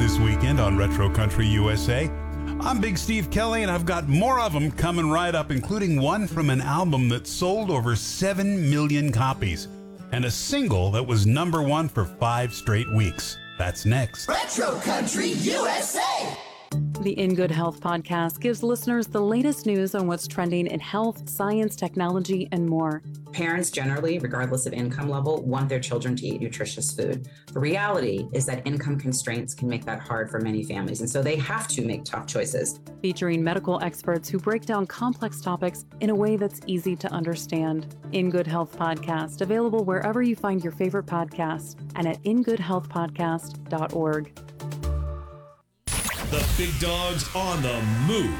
this weekend on Retro Country USA. I'm Big Steve Kelly, and I've got more of them coming right up, including one from an album that sold over 7 million copies and a single that was number one for 5 straight weeks. That's next. Retro Country USA! The In Good Health podcast gives listeners the latest news on what's trending in health, science, technology, and more. Parents generally, regardless of income level, want their children to eat nutritious food. The reality is that income constraints can make that hard for many families, and so they have to make tough choices. Featuring medical experts who break down complex topics in a way that's easy to understand. In Good Health podcast, available wherever you find your favorite podcasts and at ingoodhealthpodcast.org. The Big Dog's on the move.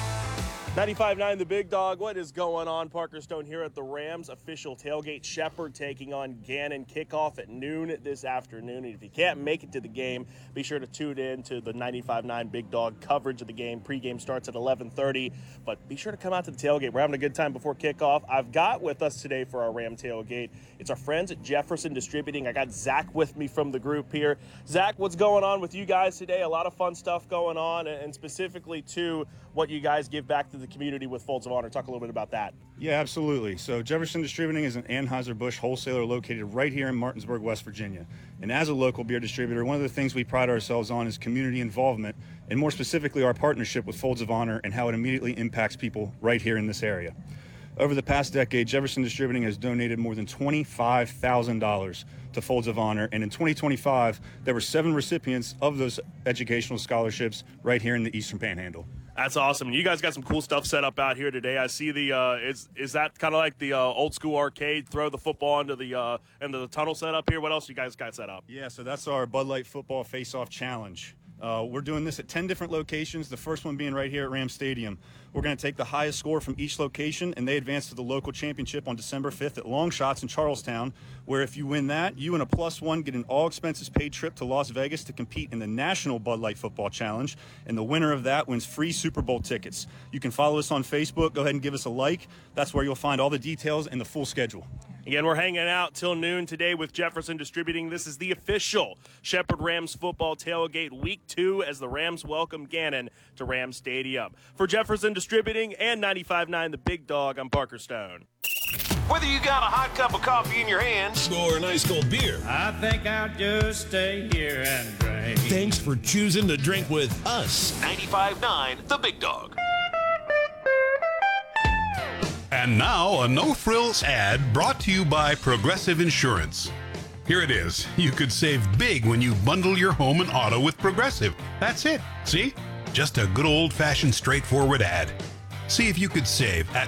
95.9 The Big Dog. What is going on? Parker Stone here at the Rams official tailgate. Shepherd taking on Gannon. Kickoff at noon this afternoon. And if you can't make it to the game, be sure to tune in to the 95.9 Big Dog coverage of the game. Pre-game starts at 11:30. But be sure to come out to the tailgate. We're having a good time before kickoff. I've got with us today for our Ram tailgate, it's our friends at Jefferson Distributing. I got Zach with me from the group here. Zach, what's going on with you guys today? A lot of fun stuff going on, and specifically to what you guys give back to the community with Folds of Honor. Talk a little bit about that. Yeah, absolutely. So Jefferson Distributing is an Anheuser-Busch wholesaler located right here in Martinsburg, West Virginia. And as a local beer distributor, one of the things we pride ourselves on is community involvement, and more specifically our partnership with Folds of Honor and how it immediately impacts people right here in this area. Over the past decade, Jefferson Distributing has donated more than $25,000 to Folds of Honor, and in 2025, there were 7 recipients of those educational scholarships right here in the Eastern Panhandle. That's awesome. You guys got some cool stuff set up out here today. I see the is that kind of like the old school arcade? Throw the football into the tunnel set up here. What else you guys got set up? Yeah, so that's our Bud Light Football Face-Off Challenge. We're doing this at 10 different locations, the first one being right here at Ram Stadium. We're going to take the highest score from each location, and they advance to the local championship on December 5th at Long Shots in Charlestown, where if you win that, you and a +1 get an all-expenses-paid trip to Las Vegas to compete in the National Bud Light Football Challenge, and the winner of that wins free Super Bowl tickets. You can follow us on Facebook. Go ahead and give us a like. That's where you'll find all the details and the full schedule. Again, we're hanging out till noon today with Jefferson Distributing. This is the official Shepherd Rams football tailgate week 2 as the Rams welcome Gannon to Ram Stadium. For Jefferson Distributing and 95.9 The Big Dog, I'm Parker Stone. Whether you got a hot cup of coffee in your hands or an ice cold beer, I think I'll just stay here and drink. thanks for choosing to drink with us. 95.9 The Big Dog. And now, a no-frills ad brought to you by Progressive Insurance. Here it is. You could save big when you bundle your home and auto with Progressive. That's it. See? Just a good old-fashioned straightforward ad. See if you could save at